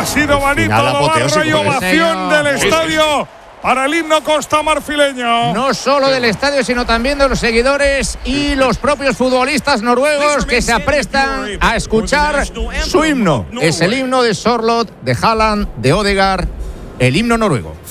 Ha sido bonito la barra y ovación del estadio para el himno costamarfileño. No solo del estadio, sino también de los seguidores y los propios futbolistas noruegos que se aprestan a escuchar su himno. Es el himno de Sørloth, de Haaland, de Ødegaard, el himno noruego.